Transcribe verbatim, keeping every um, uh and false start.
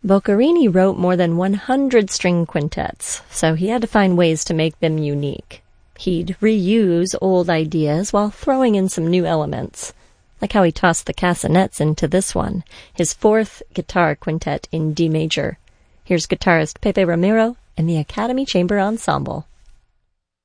Boccherini wrote more than one hundred string quintets, so he had to find ways to make them unique. He'd reuse old ideas while throwing in some new elements, like how he tossed the castanets into this one, his fourth guitar quintet in D major. Here's guitarist Pepe Ramiro and the Academy Chamber Ensemble.